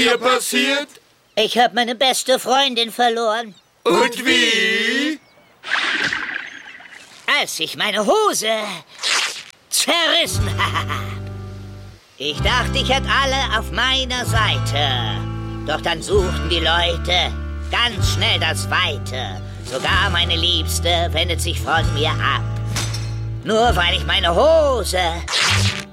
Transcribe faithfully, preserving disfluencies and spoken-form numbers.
hier passiert? Ich habe meine beste Freundin verloren. Und wie? Als ich meine Hose zerrissen habe. Ich dachte, ich hätte alle auf meiner Seite. Doch dann suchten die Leute ganz schnell das Weite. Sogar meine Liebste wendet sich von mir ab. Nur weil ich meine Hose